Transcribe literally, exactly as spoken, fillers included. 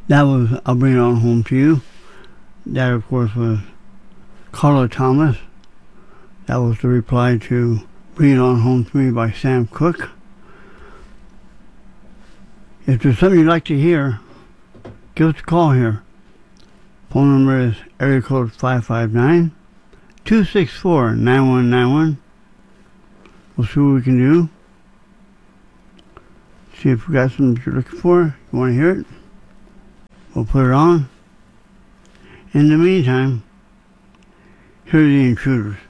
That was I'll Bring It On Home to You. That, of course, was Carla Thomas. That was the reply to Bring It On Home to Me by Sam Cooke. If there's something you'd like to hear, give us a call here. Phone number is area code five five nine, two six four, nine one nine one. We'll see what we can do. See if we got something you're looking for. You want to hear it? We'll put it on. In the meantime, here are the Intruders.